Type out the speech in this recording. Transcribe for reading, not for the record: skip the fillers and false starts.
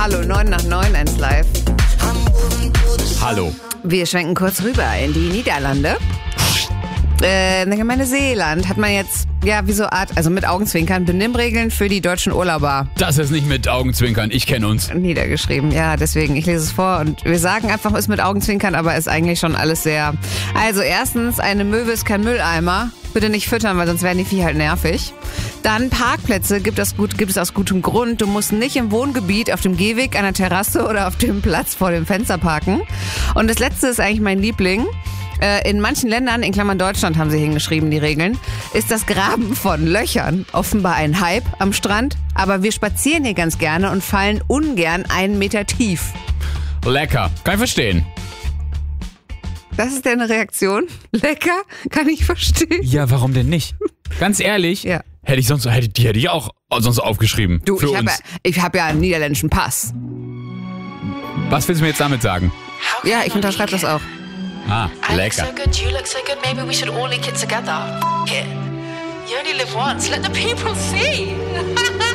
Hallo, 9 nach 9, 1 live. Hallo. Wir schwenken kurz rüber in die Niederlande. In der Gemeinde Seeland hat man jetzt, ja, wie so Art, also mit Augenzwinkern, Benimmregeln für die deutschen Urlauber Das ist nicht mit Augenzwinkern, ich kenne uns. niedergeschrieben. Ja, deswegen, ich lese es vor und wir sagen einfach, ist mit Augenzwinkern, aber ist eigentlich schon alles sehr... Also erstens, eine Möwe ist kein Mülleimer. Bitte nicht füttern, weil sonst werden die Vieh halt nervig. Dann Parkplätze gibt es aus gutem Grund. Du musst nicht im Wohngebiet, auf dem Gehweg, an der Terrasse oder auf dem Platz vor dem Fenster parken. Und das letzte ist eigentlich mein Liebling. In manchen Ländern, in Klammern Deutschland haben sie hingeschrieben, die Regeln, ist das Graben von Löchern offenbar ein Hype am Strand. Aber wir spazieren hier ganz gerne und fallen ungern 1 Meter tief. Lecker, kann ich verstehen. Das ist deine Reaktion? Lecker? Kann ich verstehen. Ja, warum denn nicht? Ganz ehrlich, Ja. hätte ich auch sonst aufgeschrieben. Du, für uns. ich hab ja einen niederländischen Pass. Was willst du mir jetzt damit sagen? Ja, ich unterschreibe das auch. Ah, I look lecker. so good, you look so good, maybe we should all link it together. F it. You only live once, let the people see.